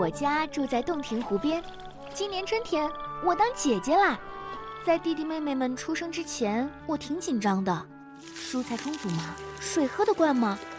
我家住在洞庭湖边，今年春天我当姐姐啦。在弟弟妹妹们出生之前，我挺紧张的。蔬菜充足吗？水喝得惯吗？